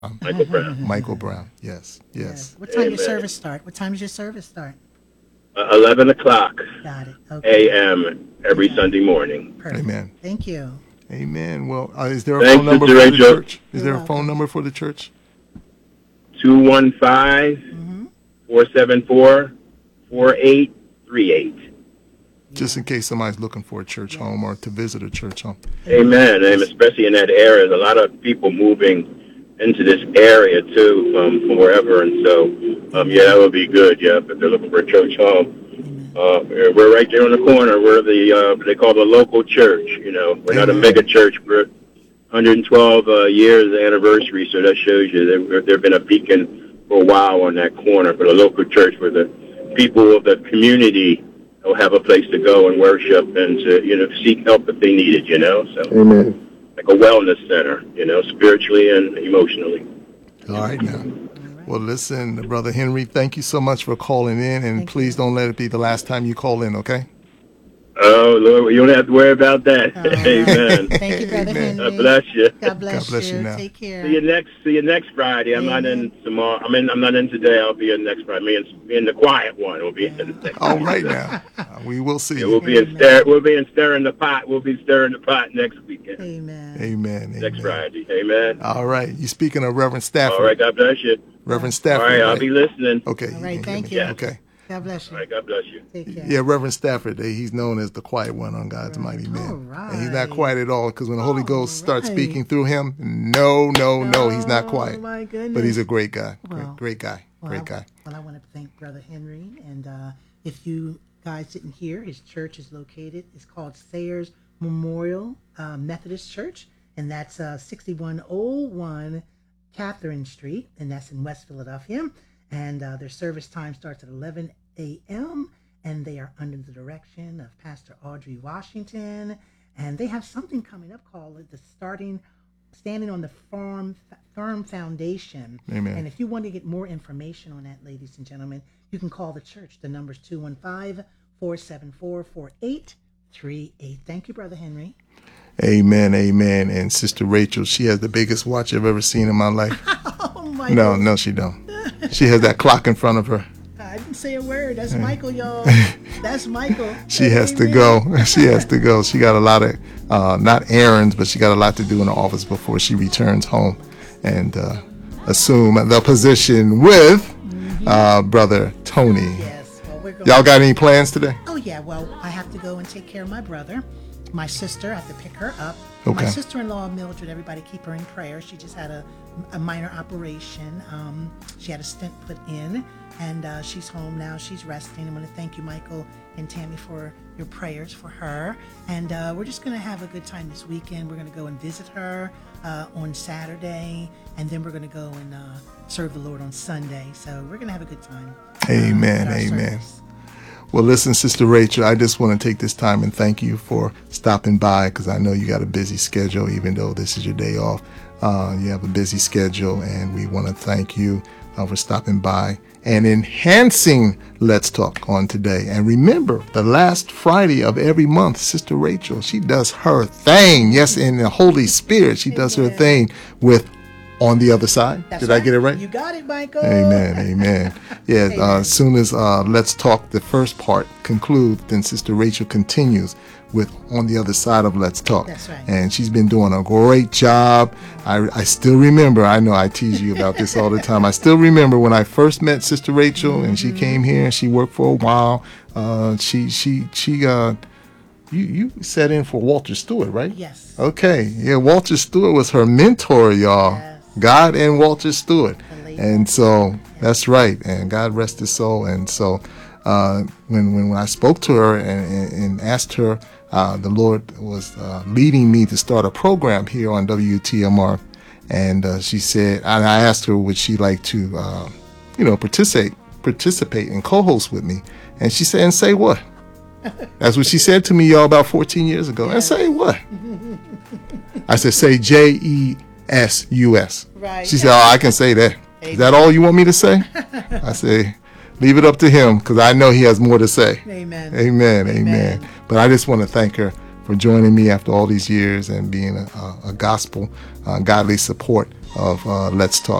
Michael Brown. Michael Brown. Yes, yes. Yes. What time your Amen. service start? What time does your service start? 11 o'clock Got it. Okay. a.m. every Okay. Sunday morning. Perfect. Amen. Thank you. Amen. Well, is there a phone Thanks, number Sister for the Rachel. church? Is You're there a phone welcome. number for the church? 215 474 4838. Just in case somebody's looking for a church home or to visit a church home. Amen. And especially in that area, there's a lot of people moving into this area too from wherever, and so yeah, that would be good. Yeah, if they're looking for a church home, we're right there on the corner. We're the they call the local church. You know, we're not a Amen. mega church. We're 112 years anniversary, so that shows you that there've been a beacon for a while on that corner for the local church, where the people of the community will have a place to go and worship and to seek help if they need it. So Amen. like a wellness center, spiritually and emotionally. All right now. Well, listen, Brother Henry, thank you so much for calling in, and please don't let it be the last time you call in, okay? Oh, Lord, you don't have to worry about that. All right. Amen. Thank you, Brother Amen. Henry. God bless you. God bless, God bless you now. Take care. See you next Friday. I'm not in tomorrow. I'm not in today. I'll be in next Friday. Me in the quiet one. We'll be in the next All Friday. right now. We will see Yeah, you. we'll be in stirring the pot. We'll be stirring the pot next weekend. Amen. Amen. Next Amen. Friday. Amen. All right. You speaking of Reverend Stafford. All right. God bless you. Reverend All Stafford. right. I'll be listening. Okay. All right, can thank hear me. you. Okay. God bless All you. right. God bless you. Take care. Yeah, Reverend Stafford, he's known as the quiet one on God's Mighty Men. All right. And he's not quiet at all, because when the Holy Ghost starts right. speaking through him, no, he's not quiet. Oh, my goodness. But he's a great guy. Well, Great guy. Great guy. Well, I want to thank Brother Henry. And if you guys didn't hear, his church is located. It's called Sayers Memorial Methodist Church. And that's 6101 Catherine Street. And that's in West Philadelphia. And their service time starts at 11 a.m. And they are under the direction of Pastor Audrey Washington. And they have something coming up called the Standing on the Firm Foundation. Amen. And if you want to get more information on that, ladies and gentlemen, you can call the church. The number's 215-474-4838. Thank you, Brother Henry. Amen. Amen. And Sister Rachel, she has the biggest watch I've ever seen in my life. Oh, my No, she don't. She has that clock in front of her. I didn't say a word. That's Michael, y'all. That's Michael. She has to go. She has to go. She got a lot of, not errands, but she got a lot to do in the office before she returns home and assume the position with Brother Tony. Yes. Well, we're going. Y'all got any plans today? Oh, yeah. Well, I have to go and take care of my brother. My sister, I have to pick her up. Okay. My sister-in-law, Mildred, everybody keep her in prayer. She just had a minor operation. She had a stent put in, and she's home now. She's resting. I want to thank you, Michael and Tammy, for your prayers for her. And we're just going to have a good time this weekend. We're going to go and visit her on Saturday, and then we're going to go and serve the Lord on Sunday. So we're going to have a good time. Amen. at our Amen. service. Well, listen, Sister Rachel, I just want to take this time and thank you for stopping by, because I know you got a busy schedule, even though this is your day off. You have a busy schedule, and we want to thank you for stopping by and enhancing Let's Talk on today. And remember, the last Friday of every month, Sister Rachel, she does her thing. Yes, in the Holy Spirit, she does her thing with On the Other Side. That's Did I get it right? You got it, Michael. Amen, amen. Yeah, as soon as Let's Talk, the first part, concludes, then Sister Rachel continues with On the Other Side of Let's Talk. That's right. And she's been doing a great job. I still remember, I know I tease you about this all the time. I still remember when I first met Sister Rachel and she came here and she worked for a while. You sat in for Walter Stewart, right? Yes. Okay. Yeah, Walter Stewart was her mentor, y'all. Yes. God and Walter Stewart. late And so that's right. And God rest his soul. And so when I spoke to her and asked her, the Lord was leading me to start a program here on WTMR. And she said, and I asked her, would she like to, participate and co-host with me? And she said, and say what? That's what she said to me, y'all, about 14 years ago. And say what? I said, say JESUS. Right. She said, oh, I can say that. Is that all you want me to say? I say, leave it up to him, because I know he has more to say. Amen. Amen. Amen. But I just want to thank her for joining me after all these years and being a gospel, godly support of Let's Talk